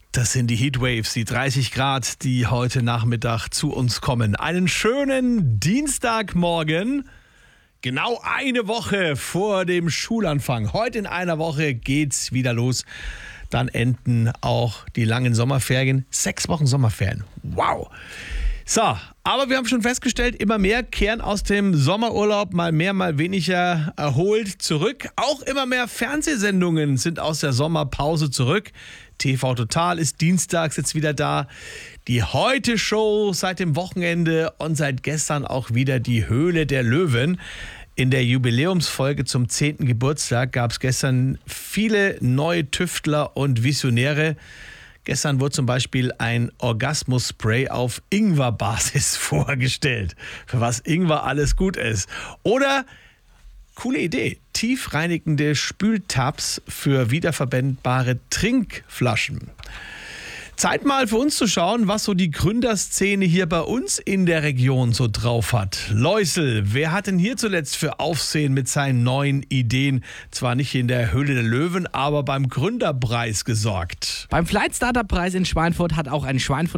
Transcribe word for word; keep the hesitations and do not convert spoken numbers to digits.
Das sind die Heatwaves, die dreißig Grad, die heute Nachmittag zu uns kommen. Einen schönen Dienstagmorgen, genau eine Woche vor dem Schulanfang. Heute in einer Woche geht's wieder los. Dann enden auch die langen Sommerferien. Sechs Wochen Sommerferien. Wow. So, aber wir haben schon festgestellt, immer mehr kehren aus dem Sommerurlaub mal mehr, mal weniger erholt zurück. Auch immer mehr Fernsehsendungen sind aus der Sommerpause zurück. T V Total ist dienstags jetzt wieder da. Die Heute-Show seit dem Wochenende und seit gestern auch wieder die Höhle der Löwen. In der Jubiläumsfolge zum zehnten Geburtstag gab es gestern viele neue Tüftler und Visionäre. Gestern wurde zum Beispiel ein Orgasmus-Spray auf Ingwer-Basis vorgestellt, für was Ingwer alles gut ist. Oder, coole Idee, tiefreinigende Spültabs für wiederverwendbare Trinkflaschen. Zeit mal für uns zu schauen, was so die Gründerszene hier bei uns in der Region so drauf hat. Leusel, wer hat denn hier zuletzt für Aufsehen mit seinen neuen Ideen? Zwar nicht in der Höhle der Löwen, aber beim Gründerpreis gesorgt. Beim Flight Startup Preis in Schweinfurt hat auch ein Schweinfurt